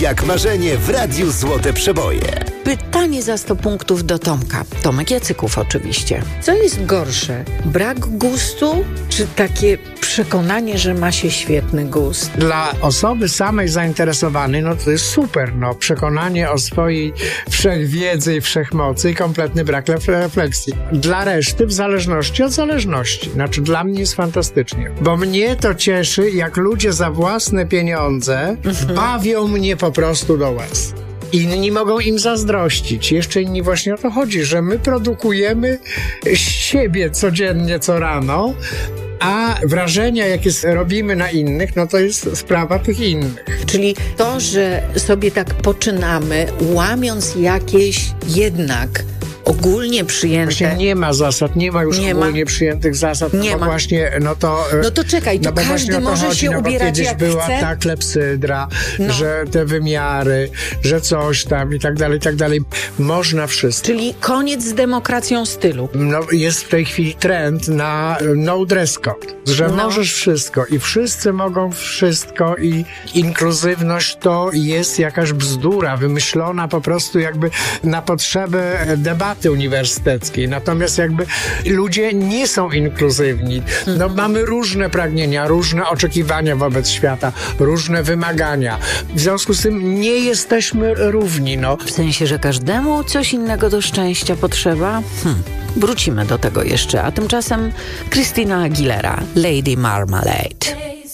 Jak marzenie w Radiu Złote Przeboje. Pytanie za 100 punktów do Tomka. Tomek Jacyków oczywiście. Co jest gorsze? Brak gustu, czy takie przekonanie, że ma się świetny gust? Dla osoby samej zainteresowanej, no to jest super, no. Przekonanie o swojej wszechwiedzy i wszechmocy i kompletny brak refleksji. Dla reszty w zależności od zależności. Znaczy dla mnie jest fantastycznie. Bo mnie to cieszy, jak ludzie za własne pieniądze bawią mnie po prostu do łez. Inni mogą im zazdrościć. Jeszcze inni właśnie o to chodzi, że my produkujemy siebie codziennie, co rano, a wrażenia, jakie robimy na innych, no to jest sprawa tych innych. Czyli to, że sobie tak poczynamy, łamiąc jakieś jednak ogólnie przyjęte... Właśnie nie ma zasad, nie ma już ogólnie przyjętych zasad. Nie ma. Właśnie, no to czekaj, to każdy może chodzi, się ubierać kiedyś jak była chce. ta klepsydra, że te wymiary, że coś tam i tak dalej. Można wszystko. Czyli koniec z demokracją stylu. No, jest w tej chwili trend na no dress code, że możesz wszystko i wszyscy mogą wszystko i inkluzywność to jest jakaś bzdura wymyślona po prostu jakby na potrzebę debaty uniwersyteckiej. Natomiast jakby ludzie nie są inkluzywni. No, mamy różne pragnienia, różne oczekiwania wobec świata, różne wymagania. W związku z tym nie jesteśmy równi. No. W sensie, że każdemu coś innego do szczęścia potrzeba? Wrócimy do tego jeszcze, a tymczasem Christina Aguilera, Lady Marmalade.